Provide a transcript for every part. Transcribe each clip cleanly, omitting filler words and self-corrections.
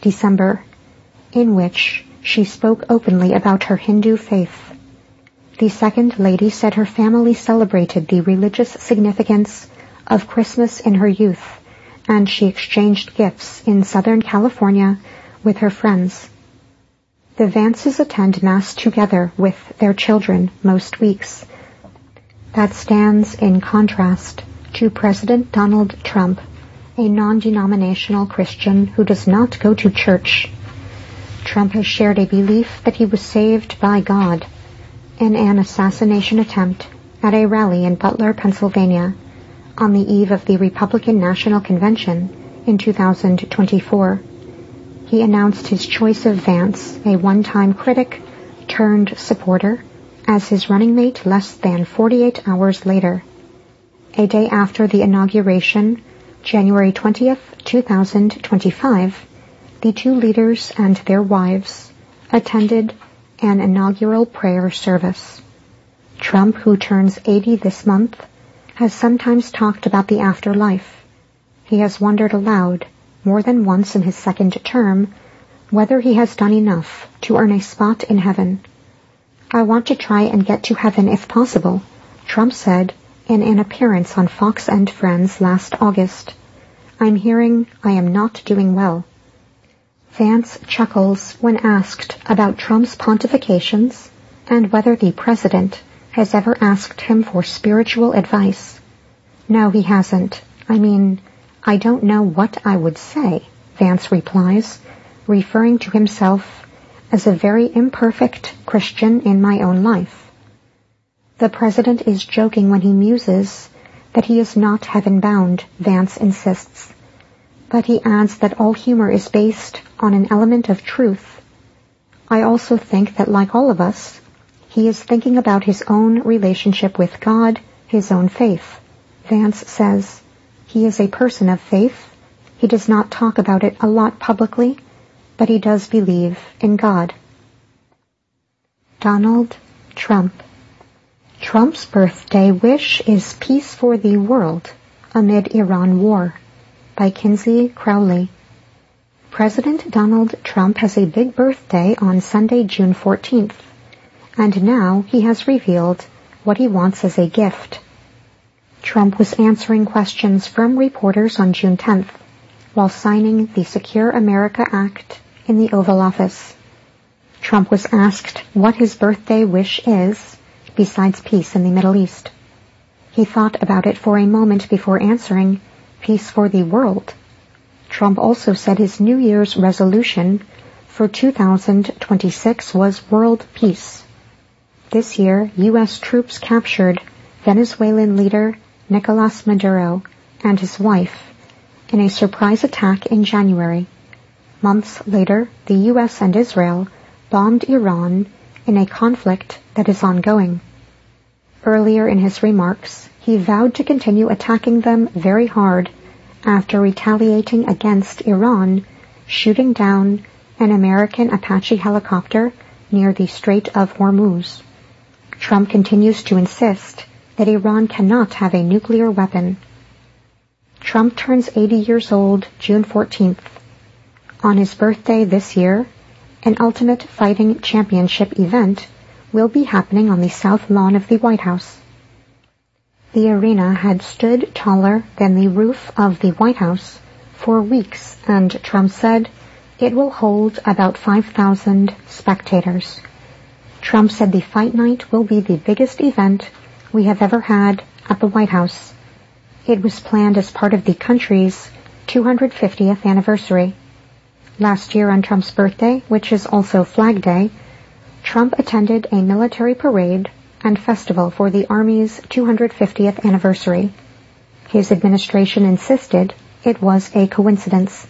December, in which she spoke openly about her Hindu faith. The Second Lady said her family celebrated the religious significance of Christmas in her youth, and she exchanged gifts in Southern California with her friends. The Vances attend Mass together with their children most weeks. That stands in contrast to President Donald Trump, a non-denominational Christian who does not go to church. Trump has shared a belief that he was saved by God in an assassination attempt at a rally in Butler, Pennsylvania, on the eve of the Republican National Convention in 2024. He announced his choice of Vance, a one-time critic turned supporter, as his running mate less than 48 hours later. A day after the inauguration, January 20th, 2025, the two leaders and their wives attended an inaugural prayer service. Trump, who turns 80 this month, has sometimes talked about the afterlife. He has wondered aloud, more than once in his second term, whether he has done enough to earn a spot in heaven. "I want to try and get to heaven if possible," Trump said in an appearance on Fox and Friends last August. "I'm hearing I am not doing well." Vance chuckles when asked about Trump's pontifications and whether the president has ever asked him for spiritual advice. "No, he hasn't. I don't know what I would say," Vance replies, referring to himself as a very imperfect Christian in my own life. The president is joking when he muses that he is not heaven-bound, Vance insists. But he adds that all humor is based on an element of truth. "I also think that, like all of us, he is thinking about his own relationship with God, his own faith," Vance says. He is a person of faith. He does not talk about it a lot publicly, but he does believe in God. Donald Trump. Trump's birthday wish is peace for the world amid Iran war, by Kinsey Crowley. President Donald Trump has a big birthday on Sunday, June 14th, and now he has revealed what he wants as a gift. Trump was answering questions from reporters on June 10th while signing the Secure America Act in the Oval Office. Trump was asked what his birthday wish is, besides peace in the Middle East. He thought about it for a moment before answering, "Peace for the world." Trump also said his New Year's resolution for 2026 was world peace. This year, U.S. troops captured Venezuelan leader Nicolas Maduro and his wife in a surprise attack in January. Months later, the U.S. and Israel bombed Iran in a conflict that is ongoing. Earlier in his remarks, he vowed to continue attacking them very hard after retaliating against Iran, shooting down an American Apache helicopter near the Strait of Hormuz. Trump continues to insist that Iran cannot have a nuclear weapon. Trump turns 80 years old June 14th. On his birthday this year, an Ultimate Fighting Championship event will be happening on the south lawn of the White House. The arena had stood taller than the roof of the White House for weeks, and Trump said it will hold about 5,000 spectators. Trump said the fight night will be the biggest event we have ever had at the White House. It was planned as part of the country's 250th anniversary. Last year on Trump's birthday, which is also Flag Day, Trump attended a military parade and festival for the Army's 250th anniversary. His administration insisted it was a coincidence.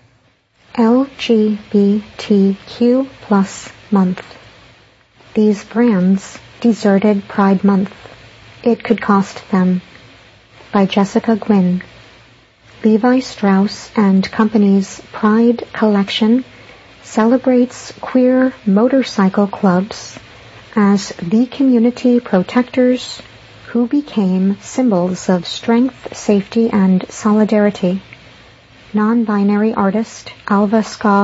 LGBTQ+ month. These brands deserted Pride Month. It could cost them. By Jessica Gwynn. Levi Strauss and Company's Pride collection celebrates queer motorcycle clubs as the community protectors who became symbols of strength, safety, and solidarity. Non-binary artist Alva Ska